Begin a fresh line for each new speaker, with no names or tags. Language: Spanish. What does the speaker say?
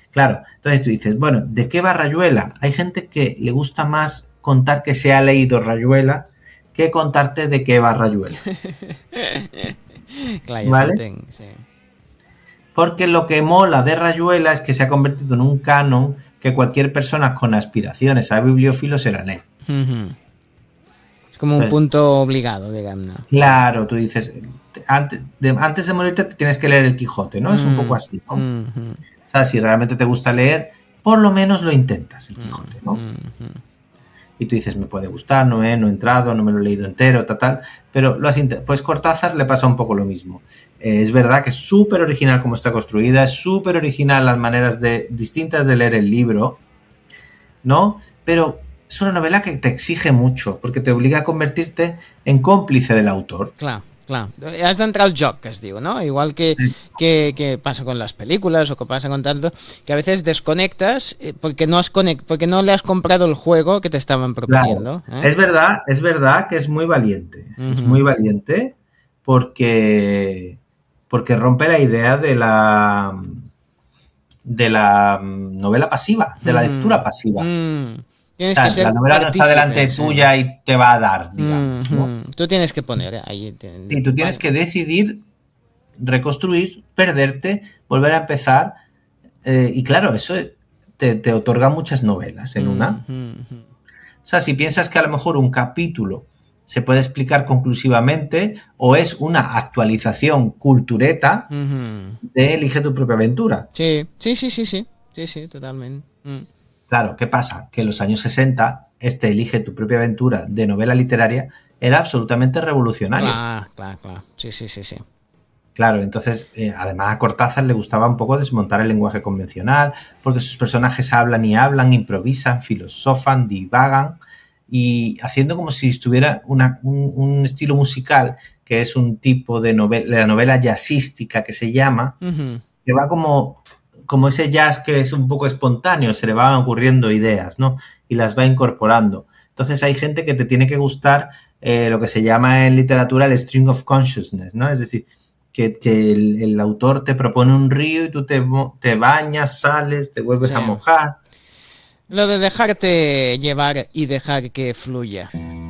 Claro, entonces tú dices, bueno, ¿de qué va Rayuela? Hay gente que le gusta más contar que se ha leído Rayuela que contarte de qué va Rayuela,
Clar, ja
¿vale?
t'entenc, sí.
Porque lo que mola de Rayuela es que se ha convertido en un canon que cualquier persona con aspiraciones a bibliófilo se la lee.
És com un
Entonces,
punto obligado, diguem-ne. Sí.
claro, tú dices, antes de morirte te tienes que leer el Quijote, ¿no? Es un poco
Mm,
así, ¿no? O
mm,
sea, si realmente te gusta leer, por lo menos lo intentas, el Quijote, ¿no? Y tú dices, me puede gustar, no he entrado, no me lo he leído entero, tal, pero pues Cortázar le pasa un poco lo mismo. Es verdad que es súper original como está construida, es súper original las maneras distintas de leer el libro, ¿no? Pero es una novela que te exige mucho, porque te obliga a convertirte en cómplice del autor.
clar, clar. Has d'entrar al joc, que es diu, ¿no? Igual que pasa con las películas o que pasa con tanto, que a veces desconectas porque porque no le has comprado el juego que te estaban
Claro,
proponiendo. ¿Eh?
es verdad que es muy valiente porque rompe la idea de la novela pasiva, de la lectura pasiva. O
Tienes que
sea, la
ser
novela no está delante
partícipe, sí.
tuya y te va a dar, digamos, ¿no?
Tú tienes que poner ahí.
Sí, tú tienes
Vale.
que decidir, reconstruir, perderte, volver a empezar. Y claro, eso te otorga muchas novelas en una. O sea, si piensas que a lo mejor un capítulo se puede explicar conclusivamente o es una actualización cultureta de Elige tu propia aventura.
Sí, sí, sí, sí, sí. Sí, sí, totalment.
Claro, ¿qué pasa? Que en los años 60, este Elige tu propia aventura de novela literaria era absolutamente revolucionario.
Clar, clar, clar. Sí, sí, sí, sí.
Claro, entonces, además a Cortázar le gustaba un poco desmontar el lenguaje convencional, porque sus personajes hablan y hablan, improvisan, filosofan, divagan, y haciendo como si estuviera un estilo musical, que es un tipo de la novela jazzística que se llama, que va como ese jazz que es un poco espontáneo, se le van ocurriendo ideas, ¿no? Y las va incorporando. Entonces hay gente que te tiene que gustar lo que se llama en literatura el string of consciousness, ¿no? Es decir, que el autor te propone un río y tú te bañas, sales, te vuelves
Sí.
a mojar.
Lo de dejarte llevar y dejar que fluya.